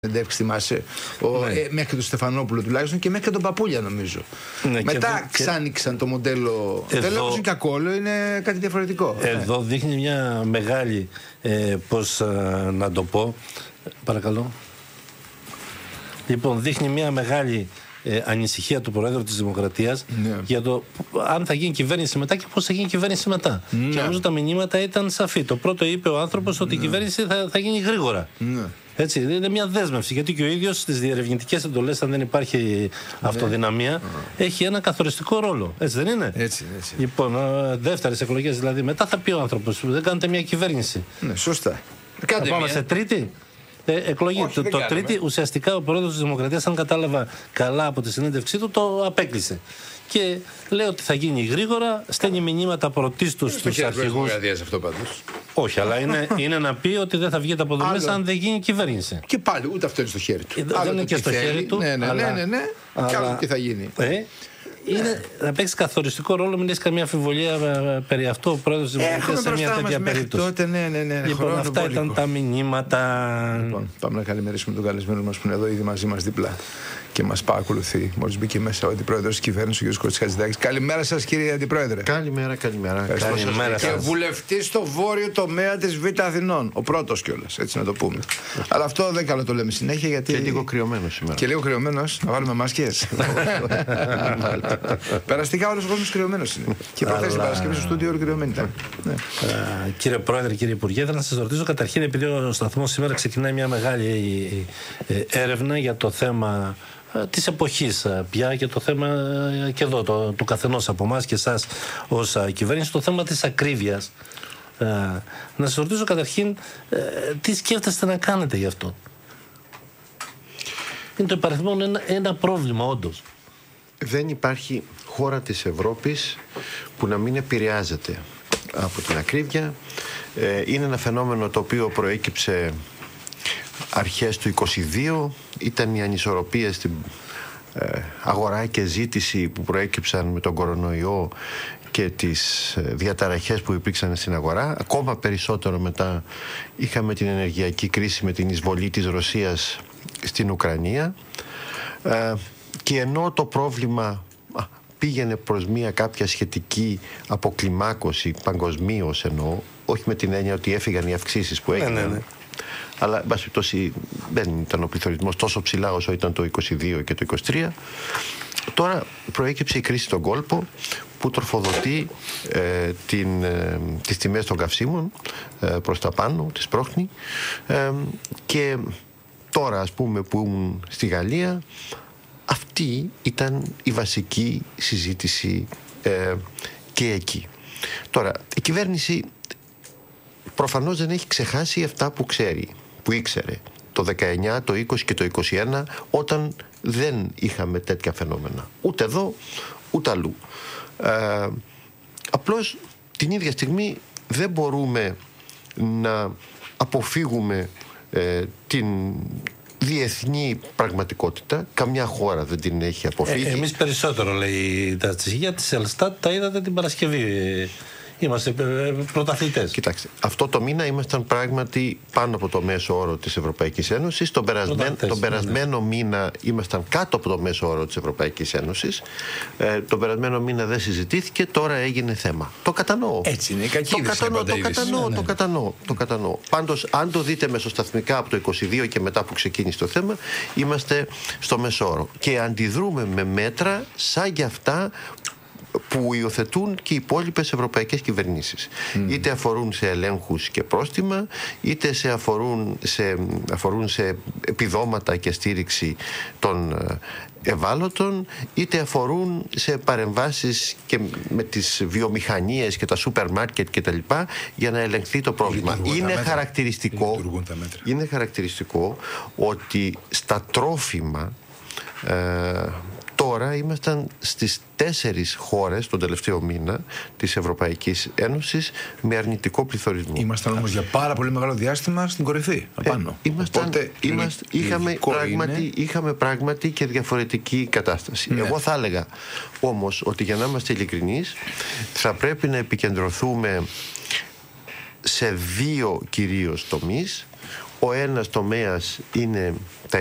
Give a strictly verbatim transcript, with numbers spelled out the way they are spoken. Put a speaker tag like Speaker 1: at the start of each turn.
Speaker 1: συνεντεύξεις, θυμάσαι, ο,
Speaker 2: ναι.
Speaker 1: ε, μέχρι τον Στεφανόπουλο τουλάχιστον και μέχρι και τον Παπούλια νομίζω. Ναι, μετά και ξάνοιξαν το μοντέλο. Εδώ... Δεν λέω πως είναι κακό, λέω είναι κάτι διαφορετικό.
Speaker 2: Εδώ ναι. δείχνει μια μεγάλη, ε, πώς α, να το πω, παρακαλώ. Λοιπόν, δείχνει μια μεγάλη ε, ανησυχία του Προέδρου της Δημοκρατίας ναι. για το αν θα γίνει κυβέρνηση μετά και πώς θα γίνει κυβέρνηση μετά. Ναι. Και νομίζω τα μηνύματα ήταν σαφή. Το πρώτο είπε ο άνθρωπος ότι ναι. η κυβέρνηση θα, θα γίνει γρήγορα. Ναι. Έτσι, είναι μια δέσμευση, γιατί και ο ίδιος στις διερευνητικές εντολές, αν δεν υπάρχει ναι. αυτοδυναμία, ναι. έχει ένα καθοριστικό ρόλο. Έτσι δεν είναι?
Speaker 1: Έτσι, έτσι.
Speaker 2: Λοιπόν, δεύτερες εκλογές δηλαδή, μετά θα πει ο άνθρωπος, δεν κάνετε μια κυβέρνηση.
Speaker 1: Ναι, σωστά.
Speaker 2: Θα πάμε μια... σε τρίτη. Ε, εκλογή. Όχι, το το τρίτη, ουσιαστικά ο Πρόεδρος της Δημοκρατίας, αν κατάλαβα καλά από τη συνέντευξή του, το απέκλεισε. Και λέει ότι θα γίνει γρήγορα, στέλνει μηνύματα πρωτίστως στους αρχηγούς.
Speaker 1: Αυτό πάντως.
Speaker 2: Όχι, αλλά είναι, είναι να πει ότι δεν θα βγείτε από εδώ μέσα αν δεν γίνει κυβέρνηση.
Speaker 1: Και πάλι, ούτε αυτό είναι στο χέρι του.
Speaker 2: Ε, δεν είναι και στο θέλει. χέρι του.
Speaker 1: Ναι, ναι,
Speaker 2: αλλά,
Speaker 1: ναι, ναι, ναι. Αλλά, και άλλο τι θα γίνει.
Speaker 2: Ε, είναι να παίξει καθοριστικό ρόλο, μην έχει καμία αμφιβολία περί αυτού ο Πρόεδρος της Δημοκρατίας σε μια τέτοια περίπτωση.
Speaker 1: Τότε, ναι, ναι, ναι.
Speaker 2: Λοιπόν, αυτά ήταν λίγο. τα μηνύματα.
Speaker 1: Λοιπόν, πάμε να καλημερίσουμε τον καλεσμένο μας που είναι εδώ ήδη μαζί μας δίπλα και μας παρακολουθεί. Μόλις μπήκε μέσα ο Αντιπρόεδρος της Κυβέρνησης, ο κ. Κωστής Χατζηδάκης. Καλημέρα σας, κύριε Αντιπρόεδρε.
Speaker 3: Καλημέρα, καλημέρα.
Speaker 2: καλημέρα
Speaker 1: και βουλευτής στο βόρειο τομέα της Β' Αθηνών. Ο πρώτος κιόλας, έτσι να το πούμε. Αλλά αυτό δεν καλό το λέμε συνέχεια γιατί.
Speaker 3: Και λίγο κρυωμένος σήμερα.
Speaker 1: Και λίγο κρυωμένος, να βάλουμε μάσκες. Περαστικά όλος ο κόσμος κρυωμένος είναι. Και προχθές η Παρασκευή στο στούντιο κρυωμένη ήταν.
Speaker 2: Κύριε Πρόεδρε, κύριε Υπουργέ, θα σας ρωτήσω καταρχήν, επειδή ο σταθμός σήμερα ξεκινάει μια μεγάλη έρευνα για το θέμα της εποχής πια και το θέμα και εδώ το, του καθενός από εμάς και εσάς ως κυβέρνηση, το θέμα της ακρίβειας. Ε, να σας ρωτήσω καταρχήν ε, τι σκέφτεστε να κάνετε γι' αυτό? Είναι το υπαριθμόν ένα, ένα πρόβλημα όντως.
Speaker 3: Δεν υπάρχει χώρα της Ευρώπης που να μην επηρεάζεται από την ακρίβεια. Ε, είναι ένα φαινόμενο το οποίο προέκυψε αρχές του είκοσι δύο, ήταν οι ανισορροπίες στην ε, αγορά και ζήτηση που προέκυψαν με τον κορονοϊό και τις ε, διαταραχές που υπήρξαν στην αγορά. Ακόμα περισσότερο μετά είχαμε την ενεργειακή κρίση με την εισβολή της Ρωσίας στην Ουκρανία ε, και ενώ το πρόβλημα α, πήγαινε προς μια κάποια σχετική αποκλιμάκωση παγκοσμίως, εννοώ, όχι με την έννοια ότι έφυγαν οι αυξήσεις που έγιναν, ναι, ναι, ναι. αλλά εν πάση περιπτώσει δεν ήταν ο πληθωρισμός τόσο ψηλά όσο ήταν το είκοσι δύο και το είκοσι τρία. Τώρα προέκυψε η κρίση στον κόλπο που τροφοδοτεί ε, την, ε, τις τιμές των καυσίμων ε, προς τα πάνω, τις πρόχνει ε, και τώρα ας πούμε που ήμουν στη Γαλλία, αυτή ήταν η βασική συζήτηση ε, και εκεί. Τώρα η κυβέρνηση προφανώς δεν έχει ξεχάσει αυτά που ξέρει, που ήξερε το δεκαεννιά, το είκοσι και το είκοσι ένα, όταν δεν είχαμε τέτοια φαινόμενα. Ούτε εδώ, ούτε αλλού. Ε, απλώς την ίδια στιγμή δεν μπορούμε να αποφύγουμε ε, την διεθνή πραγματικότητα. Καμιά χώρα δεν την έχει αποφύγει.
Speaker 2: Ε, εμείς περισσότερο, λέει η Τατσιγία της Ελστάτ, τα είδατε την Παρασκευή. Είμαστε πρωταθλητές.
Speaker 3: Κοιτάξτε, αυτό το μήνα ήμασταν πράγματι πάνω από το μέσο όρο της Ευρωπαϊκής Ένωσης. Τον, περασμένο, τον περασμένο ναι. μήνα ήμασταν κάτω από το μέσο όρο της Ευρωπαϊκής Ένωσης. Ε, τον περασμένο μήνα δεν συζητήθηκε, τώρα έγινε θέμα. Το κατανοώ.
Speaker 1: Έτσι είναι, η κακή
Speaker 3: το κατανοώ, το κατανοώ, ναι. το κατανοώ, το κατανοώ. Πάντως, αν το δείτε μεσοσταθμικά από το είκοσι δύο και μετά που ξεκίνησε το θέμα, είμαστε στο μέσο όρο. Και αντιδρούμε με μέτρα σαν για αυτά που υιοθετούν και οι υπόλοιπες ευρωπαϊκές κυβερνήσεις. Mm. Είτε αφορούν σε ελέγχους και πρόστιμα, είτε σε αφορούν, σε, αφορούν σε επιδόματα και στήριξη των ευάλωτων, είτε αφορούν σε παρεμβάσεις και με τις βιομηχανίες και τα σούπερ μάρκετ και τα λοιπά για να ελεγχθεί το πρόβλημα. Είναι χαρακτηριστικό, είναι χαρακτηριστικό ότι στα τρόφιμα ε, τώρα ήμασταν στις τέσσερις χώρες τον τελευταίο μήνα της Ευρωπαϊκής Ένωσης με αρνητικό πληθωρισμό.
Speaker 1: Ήμασταν όμως για πάρα πολύ μεγάλο διάστημα στην κορυφή, απάνω.
Speaker 3: Ε, ήμασταν, Οπότε, είμαστε, είχαμε, πράγματι, είχαμε πράγματι και διαφορετική κατάσταση. Ναι. Εγώ θα έλεγα όμως ότι για να είμαστε ειλικρινείς θα πρέπει να επικεντρωθούμε σε δύο κυρίως τομείς. ο ένας τομέας είναι